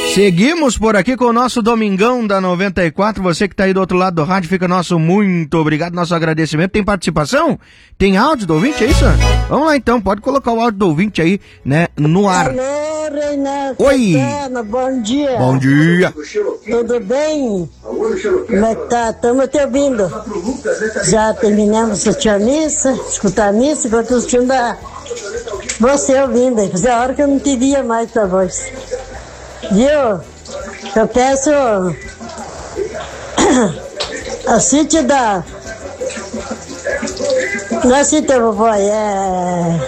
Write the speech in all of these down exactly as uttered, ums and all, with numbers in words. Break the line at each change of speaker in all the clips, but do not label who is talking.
Seguimos por aqui com o nosso Domingão da noventa e quatro. Você que está aí do outro lado do rádio, fica nosso muito obrigado, nosso agradecimento. Tem participação? Tem áudio do ouvinte, é isso? Vamos lá então, pode colocar o áudio do ouvinte aí, né, no ar.
Alô, Renato.
Oi.
Santana, bom dia.
Bom dia.
Tudo bem? Como é que tá? Estamos te ouvindo. Já terminamos a assistir a missa, escutar a missa, enquanto assistindo a... você ouvindo. Fazia hora que eu não te via mais tua voz. Viu? Eu peço a sítio da... Não é sítio, vovó, é...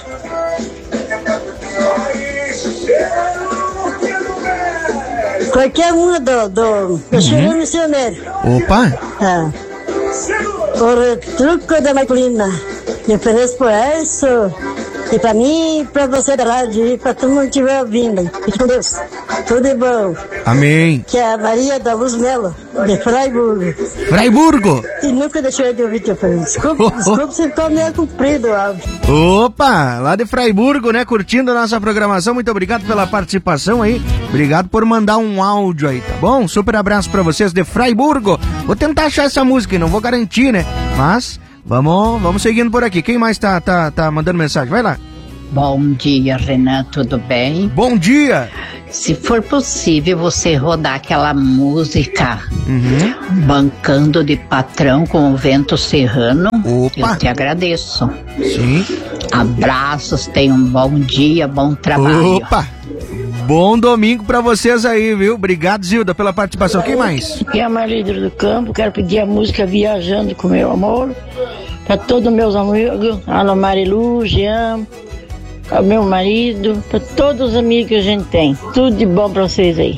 Qualquer uma do... do... do Chico Missioneiro.
Opa!
É. O retruco da Maculina. Eu ofereço por isso... E pra mim, e pra você da rádio, e pra todo mundo que estiver ouvindo. Fique com Deus. Tudo de bom.
Amém.
Que é a Maria da Luz Melo, de Fraiburgo.
Fraiburgo!
E nunca deixou de ouvir teu falando. Desculpa,
Oh, oh.
desculpa se ficou meio comprido o áudio.
Opa, lá de Fraiburgo, né, curtindo a nossa programação. Muito obrigado pela participação aí. Obrigado por mandar um áudio aí, tá bom? Super abraço pra vocês de Fraiburgo. Vou tentar achar essa música, não vou garantir, né? Mas... Vamos, vamos seguindo por aqui. Quem mais tá, tá, tá mandando mensagem? Vai lá.
Bom dia, Renan, tudo bem?
Bom dia!
Se for possível você rodar aquela música
Uhum.
Bancando de Patrão com o Vento Serrano,
Opa.
eu te agradeço.
Sim.
Abraços, tenham um bom dia, bom trabalho.
Opa! Bom domingo pra vocês aí, viu? Obrigado, Zilda, pela participação. Quem mais?
Aqui é a Marília do Campo, quero pedir a música Viajando com Meu Amor, pra todos meus amigos, Ana Marilu, Jean, meu marido, pra todos os amigos que a gente tem. Tudo de bom pra vocês aí.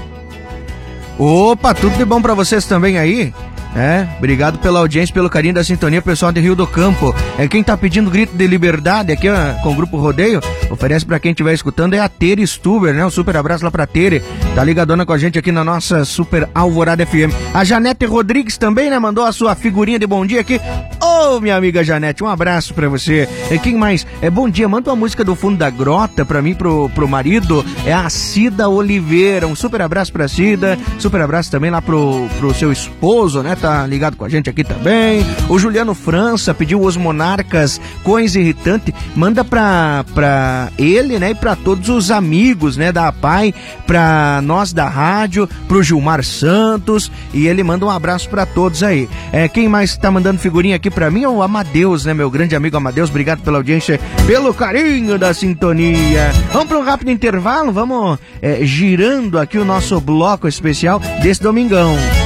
Opa, tudo de bom pra vocês também aí? É, obrigado pela audiência, pelo carinho da sintonia, pessoal de Rio do Campo. É, quem tá pedindo grito de liberdade aqui, ó, com o Grupo Rodeio, oferece pra quem estiver escutando, é a Tere Stuber, né? Um super abraço lá pra Tere, tá ligadona com a gente aqui na nossa Super Alvorada F M. A Janete Rodrigues também, né? Mandou a sua figurinha de bom dia aqui. Ô, oh, minha amiga Janete, um abraço pra você. E quem mais? É bom dia, manda uma música do fundo da grota pra mim, pro, pro marido, é a Cida Oliveira. Um super abraço pra Cida, super abraço também lá pro, pro seu esposo, né? Tá ligado com a gente aqui também. O Juliano França pediu Os Monarcas, Coisa Irritante. Manda pra, pra ele, né? E pra todos os amigos, né? Da A P A I, pra nós da rádio, pro Gilmar Santos. E ele manda um abraço pra todos aí. É, quem mais tá mandando figurinha aqui pra mim é o Amadeus, né? Meu grande amigo Amadeus. Obrigado pela audiência, pelo carinho da sintonia. Vamos pra um rápido intervalo. Vamos é, girando aqui o nosso bloco especial desse domingão.